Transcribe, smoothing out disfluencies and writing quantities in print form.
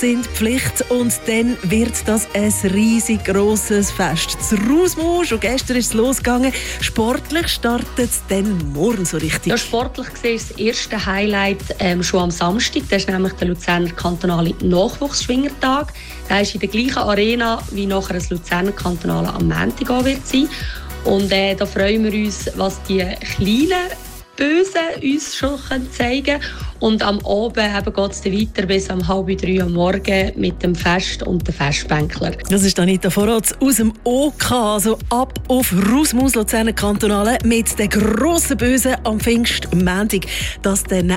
sind Pflicht und dann wird das ein riesig grosses Fest. Das Rausmo, schon gestern ist es losgegangen. Sportlich startet es dann morgen so richtig. Ja, sportlich gesehen ist das erste Highlight schon am Samstag. Das ist nämlich der Luzerner kantonale Nachwuchsschwingertag. Der ist in der gleichen Arena wie nachher das Luzerner kantonale am Montag auch wird sein. Und da freuen wir uns, was die kleinen Bösen uns schon zeigen können. Und am Abend geht es weiter bis um 2:30 am Morgen mit dem Fest und den Festbänkler. Das ist Anita Vorratz aus dem OK. Also ab auf Rausmus Luzerner Kantonale mit den grossen Bösen am Pfingstmontag. Das dann